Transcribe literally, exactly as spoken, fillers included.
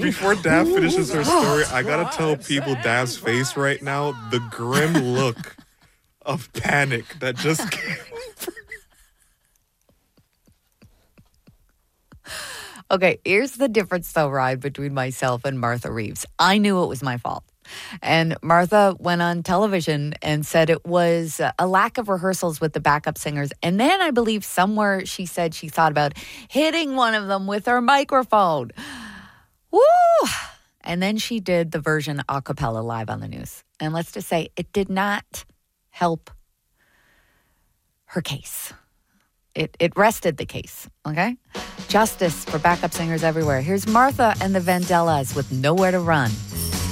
before Dav finishes her story, I gotta tell people Dav's face right now, the grim look of panic that just came. Okay, here's the difference, though, Ryan, between myself and Martha Reeves. I knew it was my fault. And Martha went on television and said it was a lack of rehearsals with the backup singers. And then I believe somewhere she said she thought about hitting one of them with her microphone. Woo! And then she did the version a cappella live on the news. And let's just say it did not help her case. It it rested the case, okay? Justice for backup singers everywhere. Here's Martha and the Vandellas with Nowhere to Run.